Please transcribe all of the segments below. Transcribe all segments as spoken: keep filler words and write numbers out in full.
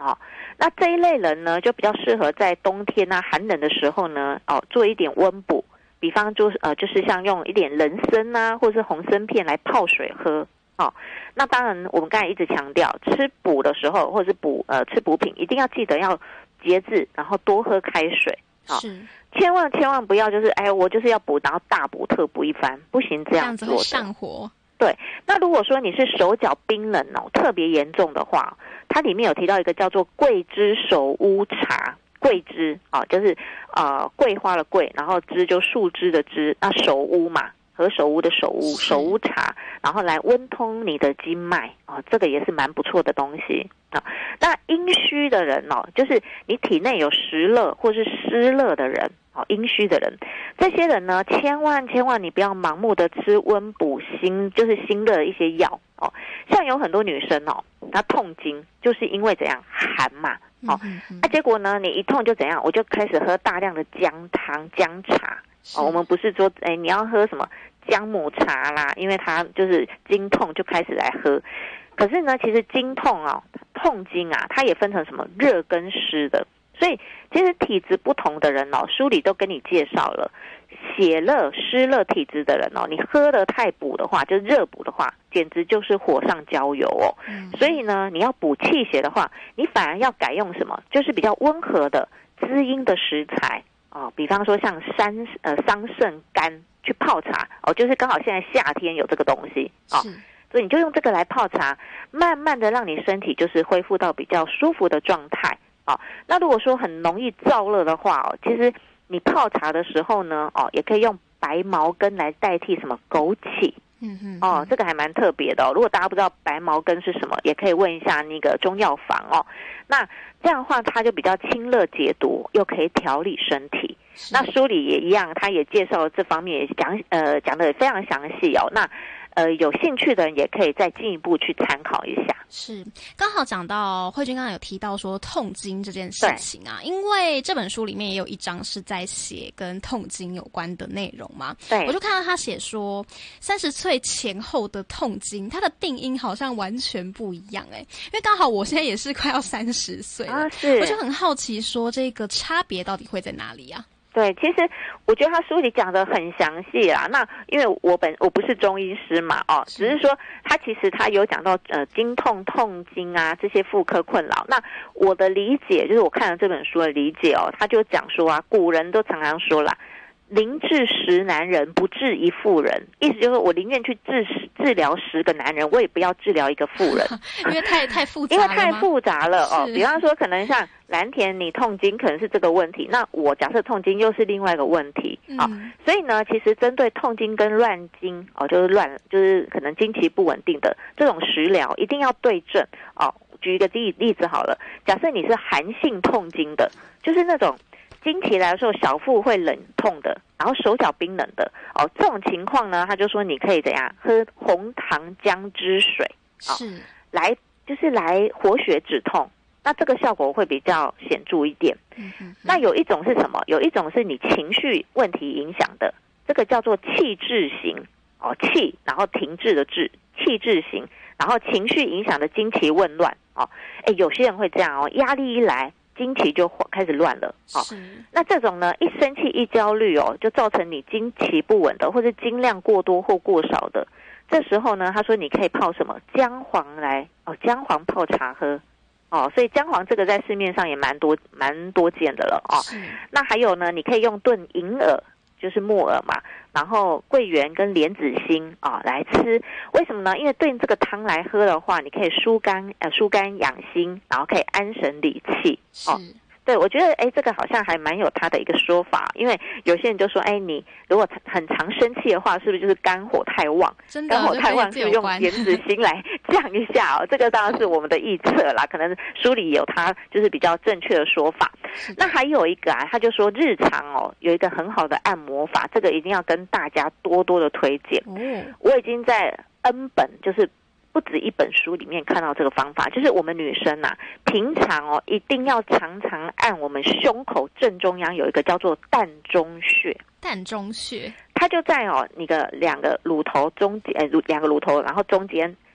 哦，那这一类人呢，就比较适合在冬天啊寒冷的时候呢，哦，做一点温补，比方就是呃，就是像用一点人参啊，或者是红参片来泡水喝。哦，那当然，我们刚才一直强调，吃补的时候或者是补呃吃补品，一定要记得要节制，然后多喝开水。好、哦，千万千万不要就是哎，我就是要补，然后大补特补一番，不行这样做的， 这样子会上火。 对，那如果说你是手脚冰冷哦，特别严重的话，它里面有提到一个叫做桂枝手乌茶。桂枝啊、哦，就是呃桂花的桂，然后枝就树枝的枝，那手乌嘛，何首乌的手乌，手乌茶，然后来温通你的经脉啊、哦，这个也是蛮不错的东西啊、哦。那阴虚的人哦，就是你体内有实热或是湿热的人哦，阴虚的人，这些人呢，千万千万你不要盲目的吃温补心，就是心热的一些药哦。像有很多女生哦，她痛经就是因为怎样寒嘛。哦，那、啊、结果呢？你一痛就怎样？我就开始喝大量的姜汤、姜茶。哦，我们不是说，哎，你要喝什么姜母茶啦，因为它就是经痛就开始来喝。可是呢，其实经痛啊、哦，痛经啊，它也分成什么热跟湿的。所以其实体质不同的人哦，书里都跟你介绍了。血热、湿热体质的人哦，你喝的太补的话，就热补的话，简直就是火上浇油哦。嗯、所以呢，你要补气血的话，你反而要改用什么？就是比较温和的滋阴的食材哦，比方说像山呃桑葚干去泡茶哦，就是刚好现在夏天有这个东西哦，所以你就用这个来泡茶，慢慢的让你身体就是恢复到比较舒服的状态哦。那如果说很容易燥热的话哦，其实你泡茶的时候呢，哦，也可以用白茅根来代替什么枸杞，嗯嗯，哦，这个还蛮特别的哦。如果大家不知道白茅根是什么，也可以问一下那个中药房哦。那这样的话，它就比较清热解毒，又可以调理身体。那书里也一样，他也介绍这方面，也讲呃讲的非常详细哦。那呃，有兴趣的人也可以再进一步去参考一下。 是，刚好讲到慧君刚刚有提到说痛经这件事情啊，因为这本书里面也有一章是在写跟痛经有关的内容嘛。 对， 我就看到他写说，三十岁前后的痛经，它的病因好像完全不一样哎、欸，因为刚好我现在也是快要三十岁了，啊、是，我就很好奇说这个差别到底会在哪里啊？ 对，其实我觉得他书里讲的很详细啦。那因为我本我不是中医师嘛，哦，只是说他其实他有讲到呃经痛、痛经啊这些妇科困扰。那我的理解就是我看了这本书的理解哦，他就讲说啊，古人都常常说啦，宁治十男人，不治一妇人。意思就是我宁愿去治治疗十个男人，我也不要治疗一个妇人， 因为太太复杂了， 因为太复杂了哦。比方说，可能像蓝田你痛经可能是这个问题，那我假设痛经又是另外一个问题啊、嗯哦。所以呢，其实针对痛经跟乱经哦，就是乱就是可能经期不稳定的这种食疗，一定要对症哦。举一个例例子好了，假设你是寒性痛经的，就是那种经期来的时候小腹会冷痛的，然后手脚冰冷的哦，这种情况呢，他就说你可以怎样喝红糖姜汁水哦，是来就是来活血止痛，那这个效果会比较显著一点。嗯嗯嗯，那有一种是什么？有一种是你情绪问题影响的，这个叫做气滞型哦，气然后停滞的滞，气滞型，然后情绪影响的经期紊乱哦，哎，有些人会这样哦，压力一来，经期就开始乱了哦。那这种呢，一生气一焦虑哦，就造成你经期不稳的，或者经量过多或过少的。这时候呢，他说你可以泡什么姜黄来哦，姜黄泡茶喝哦，所以姜黄这个在市面上也蛮多蛮多见的了哦。那还有呢，你可以用炖银耳，就是木耳嘛，然后桂圆跟莲子心啊、哦、来吃。为什么呢？因为炖这个汤来喝的话，你可以疏肝呃疏肝养心，然后可以安神理气哦。对，我觉得哎，这个好像还蛮有他的一个说法，因为有些人就说，哎，你如果很常生气的话，是不是就是肝火太旺？ 真的， 肝火太旺是用莲子心来降一下哦。这个当然是我们的臆测啦，可能书里有他就是比较正确的说法。那还有一个啊，他就说日常哦有一个很好的按摩法，这个一定要跟大家多多的推荐。嗯，我已经在 N 本就是不止一本书里面看到这个方法，就是我们女生啊，平常哦一定要常常按我们胸口正中央有一个叫做膻中穴。 膻中穴， 它就在哦你的两个乳头中间，呃两个乳头，然后中间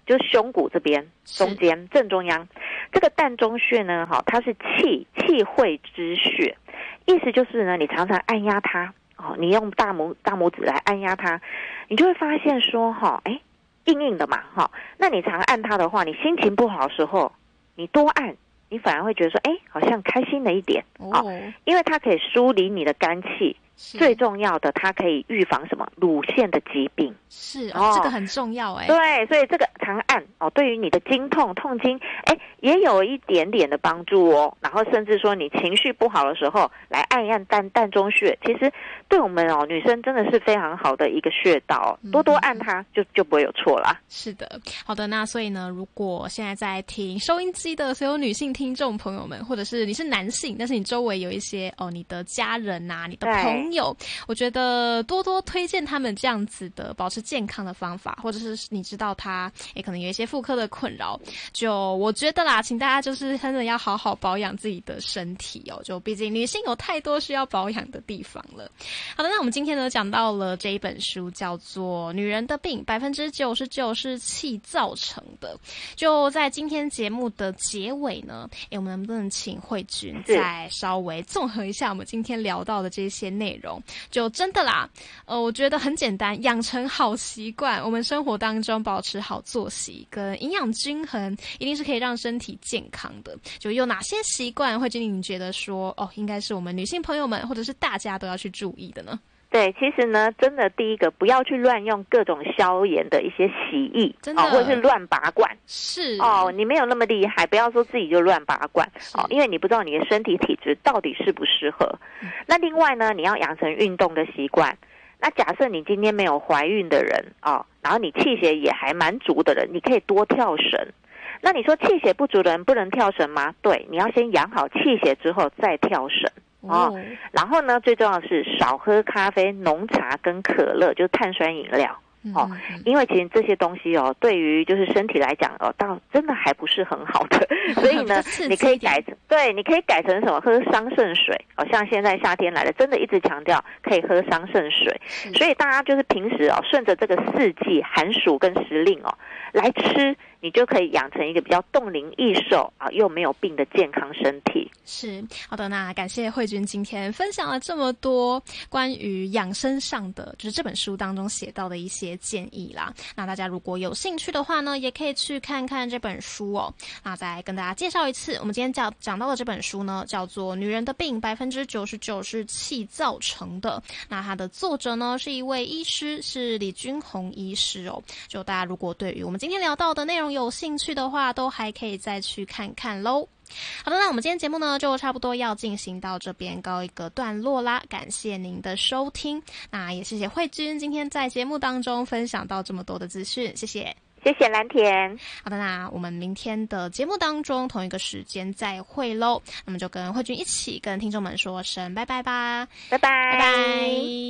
就是胸骨这边中间正中央，这个膻中穴呢，哈，它是气气会之穴，意思就是呢，你常常按压它，哦，你用大拇大拇指来按压它，你就会发现说，哈，哎，硬硬的嘛，哈，那你常按它的话，你心情不好的时候，你多按，你反而会觉得说，哎，好像开心了一点，哦，因为它可以梳理你的肝气。最重要的，它可以预防什么乳腺的疾病？ 是哦，这个很重要哎。 对，所以这个常按哦，对于你的经痛、痛经，哎，也有一点点的帮助哦。然后甚至说你情绪不好的时候，来按一按膻膻中穴，其实对我们哦女生真的是非常好的一个穴道，多多按它就就不会有错啦。 是的，好的，那所以呢，如果现在在听收音机的所有女性听众朋友们，或者是你是男性，但是你周围有一些哦你的家人啊，你的朋友。朋友，我觉得多多推荐他们这样子的保持健康的方法，或者是你知道他也可能有一些妇科的困扰，就我觉得啦，请大家就是真的要好好保养自己的身体哦，就毕竟女性有太多需要保养的地方了。好的，那我们今天呢讲到了这一本书叫做《女人的病百分之九十九是气造成的》，就在今天节目的结尾呢，诶，我们能不能请慧君再稍微综合一下我们今天聊到的这些内容？就真的啦，呃，我觉得很简单，养成好习惯，我们生活当中保持好作息跟营养均衡，一定是可以让身体健康的。就有哪些习惯会令你觉得说，哦，应该是我们女性朋友们或者是大家都要去注意的呢？ 对，其实呢，真的第一个不要去乱用各种消炎的一些洗液，真的，哦，或者是乱拔罐。 是哦，你没有那么厉害，不要说自己就乱拔罐哦，因为你不知道你的身体体质到底适不适合。嗯，那另外呢，你要养成运动的习惯。那假设你今天没有怀孕的人哦，然后你气血也还蛮足的人，你可以多跳绳。那你说气血不足的人不能跳绳吗？对，你要先养好气血之后再跳绳。哦，然后呢，最重要的是少喝咖啡、浓茶跟可乐，就是碳酸饮料。哦，因为其实这些东西哦，对于就是身体来讲哦，倒真的还不是很好的，所以呢，你可以改成对，你可以改成什么？喝桑葚水哦，像现在夏天来了，真的一直强调可以喝桑葚水，所以大家就是平时哦，顺着这个四季寒暑跟时令哦来吃，你就可以养成一个比较冻龄益寿啊又没有病的健康身体。 是好的，那感谢慧君今天分享了这么多关于养生上的，就是这本书当中写到的一些建议啦。那大家如果有兴趣的话呢，也可以去看看这本书哦。那再跟大家介绍一次，我们今天讲讲到的这本书呢，叫做《女人的病百分之九十九是气造成的》。那它的作者呢是一位医师，是李君宏医师哦。就大家如果对于我们今天聊到的内容有兴趣的话，都还可以再去看看咯。好的，那我们今天节目呢就差不多要进行到这边告一个段落啦，感谢您的收听，那也谢谢慧君今天在节目当中分享到这么多的资讯，谢谢。 谢谢蓝田。 好的，那我们明天的节目当中同一个时间再会咯，那么就跟慧君一起跟听众们说声拜拜吧， 拜拜拜拜。